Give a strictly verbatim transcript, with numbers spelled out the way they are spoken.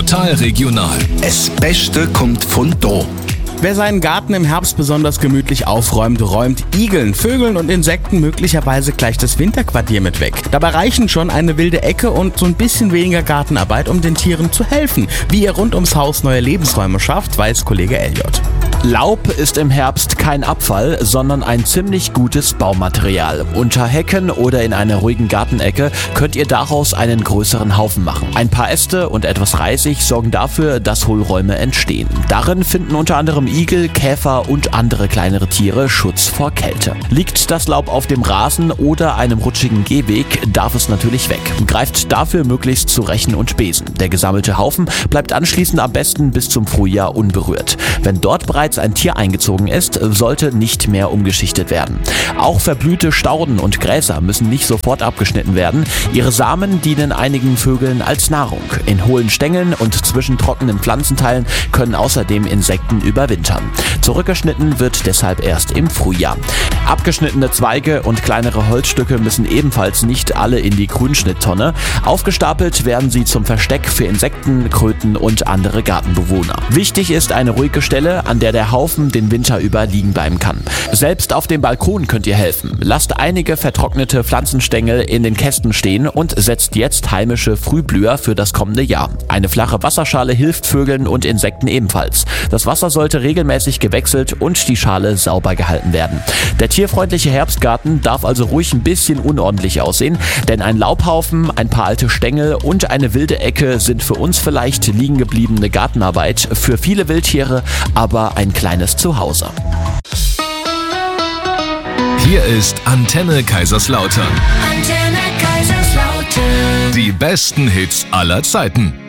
Total regional. Das Beste kommt von da. Wer seinen Garten im Herbst besonders gemütlich aufräumt, räumt Igeln, Vögeln und Insekten möglicherweise gleich das Winterquartier mit weg. Dabei reichen schon eine wilde Ecke und so ein bisschen weniger Gartenarbeit, um den Tieren zu helfen. Wie ihr rund ums Haus neue Lebensräume schafft, weiß Kollege Elliot. Laub ist im Herbst kein Abfall, sondern ein ziemlich gutes Baumaterial. Unter Hecken oder in einer ruhigen Gartenecke könnt ihr daraus einen größeren Haufen machen. Ein paar Äste und etwas Reisig sorgen dafür, dass Hohlräume entstehen. Darin finden unter anderem Igel, Käfer und andere kleinere Tiere Schutz vor Kälte. Liegt das Laub auf dem Rasen oder einem rutschigen Gehweg, darf es natürlich weg. Greift dafür möglichst zu Rechen und Besen. Der gesammelte Haufen bleibt anschließend am besten bis zum Frühjahr unberührt. Wenn dort bereits ein Tier eingezogen ist, sollte nicht mehr umgeschichtet werden. Auch verblühte Stauden und Gräser müssen nicht sofort abgeschnitten werden. Ihre Samen dienen einigen Vögeln als Nahrung. In hohlen Stängeln und zwischen trockenen Pflanzenteilen können außerdem Insekten überwintern. Zurückgeschnitten wird deshalb erst im Frühjahr. Abgeschnittene Zweige und kleinere Holzstücke müssen ebenfalls nicht alle in die Grünschnitttonne. Aufgestapelt werden sie zum Versteck für Insekten, Kröten und andere Gartenbewohner. Wichtig ist eine ruhige Stelle, an der der Haufen den Winter über liegen bleiben kann. Selbst auf dem Balkon könnt ihr helfen. Lasst einige vertrocknete Pflanzenstängel in den Kästen stehen und setzt jetzt heimische Frühblüher für das kommende Jahr. Eine flache Wasserschale hilft Vögeln und Insekten ebenfalls. Das Wasser sollte regelmäßig gewechselt und die Schale sauber gehalten werden. Der tierfreundliche Herbstgarten darf also ruhig ein bisschen unordentlich aussehen, denn ein Laubhaufen, ein paar alte Stängel und eine wilde Ecke sind für uns vielleicht liegen gebliebene Gartenarbeit, für viele Wildtiere aber ein kleines Zuhause. Hier ist Antenne Kaiserslautern. Antenne Kaiserslautern. Die besten Hits aller Zeiten.